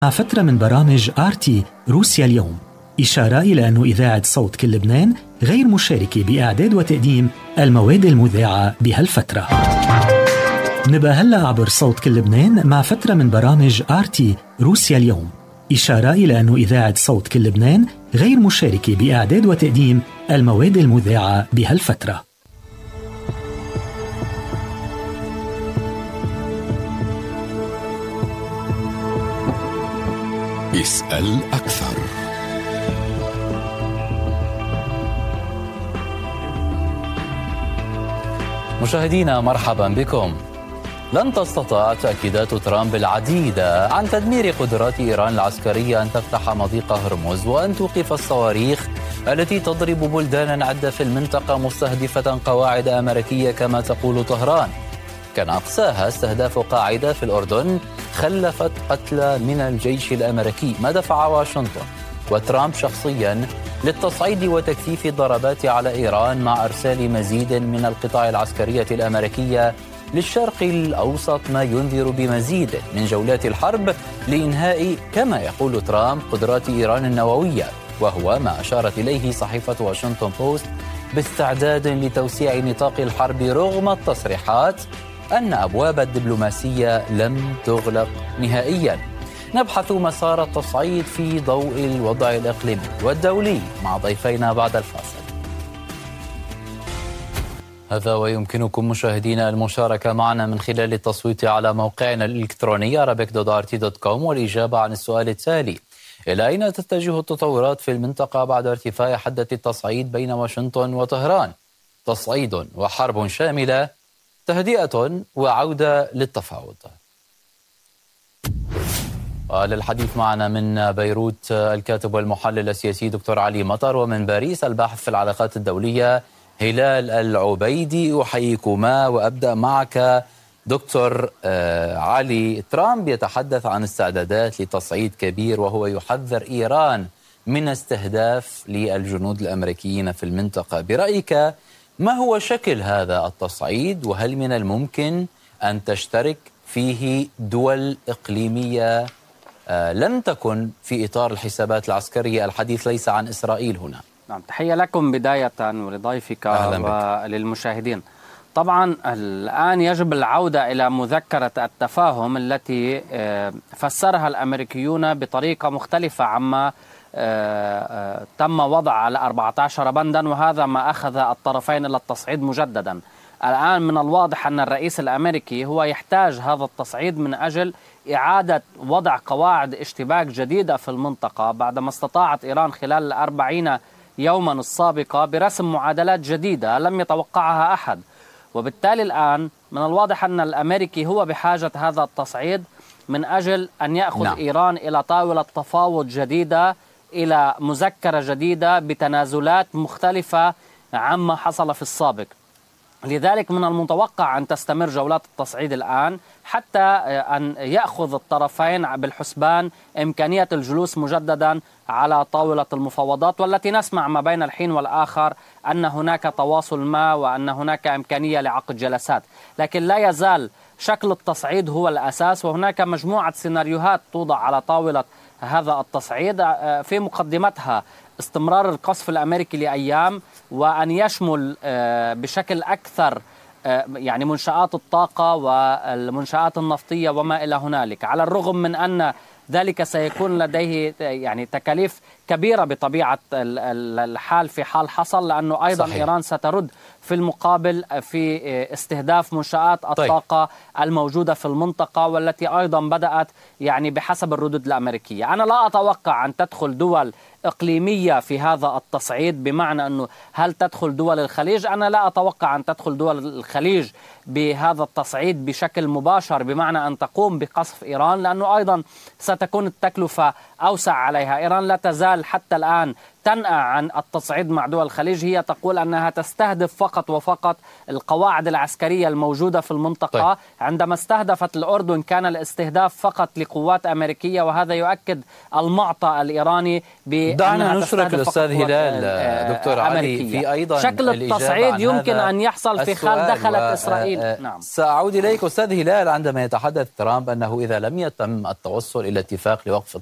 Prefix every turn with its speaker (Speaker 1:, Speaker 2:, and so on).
Speaker 1: فترة من برامج آرتي روسيا اليوم، إشارة إلى أن إذاعة صوت كل لبنان غير مشاركة بإعداد وتقديم المواد المذاعة بهالفترة. نبقى هلأ عبر صوت كل لبنان مع فترة من برامج آرتي روسيا اليوم، إشارة إلى أن إذاعة صوت كل لبنان غير مشاركة بإعداد وتقديم المواد المذاعة بهالفترة.
Speaker 2: اسأل أكثر.
Speaker 3: مشاهدينا مرحبا بكم. لن تستطع تأكيدات ترامب العديدة عن تدمير قدرات إيران العسكرية أن تفتح مضيق هرمز وأن توقف الصواريخ التي تضرب بلدانا عدة في المنطقة مستهدفة قواعد أمريكية كما تقول طهران. كان أقصاها استهداف قاعدة في الأردن خلفت قتلى من الجيش الأمريكي، ما دفع واشنطن وترامب شخصيا للتصعيد وتكثيف الضربات على إيران مع إرسال مزيد من القطع العسكرية الأمريكية للشرق الأوسط، ما ينذر بمزيد من جولات الحرب لإنهاء كما يقول ترامب قدرات إيران النووية، وهو ما أشارت إليه صحيفة واشنطن بوست باستعداد لتوسيع نطاق الحرب رغم التصريحات أن أبواب الدبلوماسية لم تغلق نهائيا. نبحث مسار التصعيد في ضوء الوضع الإقليمي والدولي مع ضيفينا بعد الفاصل. هذا ويمكنكم مشاهدينا المشاركة معنا من خلال التصويت على موقعنا الإلكتروني arabic.rt.com والإجابة عن السؤال التالي: إلى أين تتجه التطورات في المنطقة بعد ارتفاع حدة التصعيد بين واشنطن وطهران؟ تصعيد وحرب شاملة، تهدئة وعودة للتفاوض. للحديث معنا من بيروت الكاتب والمحلل السياسي دكتور علي مطر، ومن باريس الباحث في العلاقات الدولية هلال العبيدي. أحييكما وأبدأ معك دكتور علي. ترامب يتحدث عن استعدادات لتصعيد كبير وهو يحذر إيران من استهداف للجنود الأمريكيين في المنطقة. برأيك ما هو شكل هذا التصعيد، وهل من الممكن أن تشترك فيه دول إقليمية لم تكن في إطار الحسابات العسكرية؟ الحديث ليس عن إسرائيل هنا.
Speaker 4: نعم، تحية لكم بداية ولضيفك وللمشاهدين. طبعا الآن يجب العودة إلى مذكرة التفاهم التي فسرها الأمريكيون بطريقة مختلفة عما تم وضع على 14 بندا، وهذا ما أخذ الطرفين إلى التصعيد مجددا. الآن من الواضح أن الرئيس الأمريكي هو يحتاج هذا التصعيد من أجل إعادة وضع قواعد اشتباك جديدة في المنطقة بعدما استطاعت إيران خلال 40 يوما السابقة برسم معادلات جديدة لم يتوقعها أحد. وبالتالي الآن من الواضح أن الأمريكي هو بحاجة هذا التصعيد من أجل أن يأخذ إيران إلى طاولة تفاوض جديدة، إلى مذكرة جديدة بتنازلات مختلفة عما حصل في السابق. لذلك من المتوقع أن تستمر جولات التصعيد الآن حتى أن يأخذ الطرفين بالحسبان إمكانية الجلوس مجددا على طاولة المفاوضات، والتي نسمع ما بين الحين والآخر أن هناك تواصل ما وأن هناك إمكانية لعقد جلسات، لكن لا يزال شكل التصعيد هو الأساس. وهناك مجموعة سيناريوهات توضع على طاولة هذا التصعيد، في مقدمتها استمرار القصف الأمريكي لأيام، وأن يشمل بشكل أكثر يعني منشآت الطاقة والمنشآت النفطية وما إلى هنالك، على الرغم من أن ذلك سيكون لديه يعني تكاليف كبيرة بطبيعة الحال في حال حصل، لأنه أيضا صحيح. إيران سترد في المقابل في استهداف منشآت الطاقة الموجودة في المنطقة، والتي أيضا بدأت يعني بحسب الردود الأمريكية. أنا لا أتوقع أن تدخل دول إقليمية في هذا التصعيد، بمعنى أنه هل تدخل دول الخليج؟ أنا لا أتوقع أن تدخل دول الخليج بهذا التصعيد بشكل مباشر، بمعنى أن تقوم بقصف إيران، لأنه أيضا ستكون التكلفة أوسع عليها. إيران لا تزال حتى الآن تنأى عن التصعيد مع دول الخليج، هي تقول أنها تستهدف فقط وفقط القواعد العسكرية الموجودة في المنطقة. طيب. عندما استهدفت الأردن كان الاستهداف فقط لقوات أمريكية، وهذا يؤكد المعطى الإيراني
Speaker 3: دعنا نشرك الأستاذ هلال دكتور علي في أيضا
Speaker 4: شكل التصعيد يمكن أن يحصل في حال دخلت إسرائيل.
Speaker 3: نعم. سأعود إليك أستاذ هلال. عندما يتحدث ترامب أنه إذا لم يتم التوصل إلى اتفاق لوقف